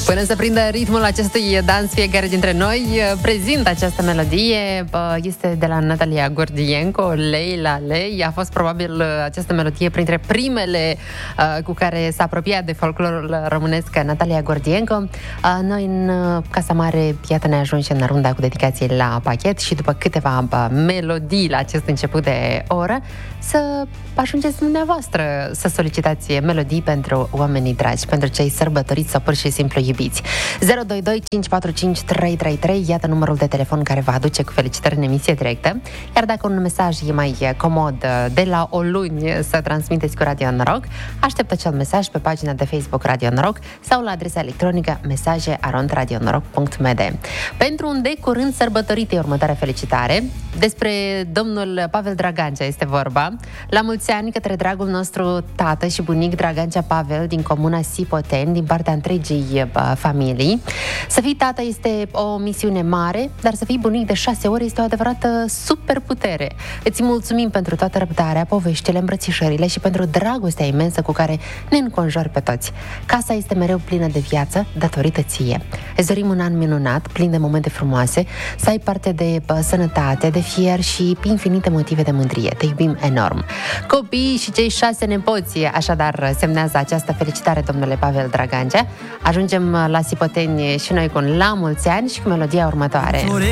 Până să prindă ritmul acestui dans, fiecare dintre noi prezintă această melodie. Este de la Natalia Gordienko, Leila Lei. A fost probabil această melodie printre primele cu care s-a apropiat de folclorul românesc Natalia Gordienko. Noi în Casa Mare, iată, ne ajungem în runda cu dedicație la pachet și după câteva melodii la acest început de oră, să ajungeți dumneavoastră să solicitați melodii pentru oamenii dragi, pentru cei sărbătoriți sau pur și simplu iubiți. 022 545 333, iată numărul de telefon care va aduce cu felicitări în emisie directă. Iar dacă un mesaj e mai comod de la o luni să transmiteți cu Radio Noroc, aștept acel mesaj pe pagina de Facebook Radio Noroc sau la adresa electronică mesaje@radionoroc.md. Pentru un de curând sărbătorit e următoarea felicitare. Despre domnul Pavel Dragancea este vorba. La mulți ani către dragul nostru tată și bunic Dragancea Pavel din comuna Sipoteni, din partea întregii familii. Să fii tată este o misiune mare, dar să fii bunic de 6 ori este o adevărată superputere. Îți mulțumim pentru toată răbdarea, poveștile, îmbrățișările și pentru dragostea imensă cu care ne înconjori pe toți. Casa este mereu plină de viață datorită ție. Îți dorim un an minunat, plin de momente frumoase, să ai parte de sănătate, de fier și infinite motive de mândrie. Te iubim enorm. Copiii și cei 6 nepoți, așadar, semnează această felicitare, domnule Pavel Dragancea. Ajungem la Sipoteni și noi cu un la mulți ani și cu melodia următoare.